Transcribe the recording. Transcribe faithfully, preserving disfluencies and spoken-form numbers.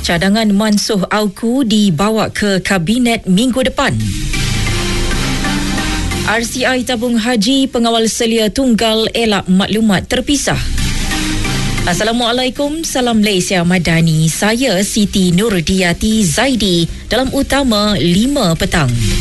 Cadangan Mansuh Auku dibawa ke Kabinet minggu depan. R C I tabung haji pengawal selia tunggal elak maklumat terpisah. Assalamualaikum, salam Malaysia Madani. Saya Siti Nurdiati Zaidi dalam utama lima petang.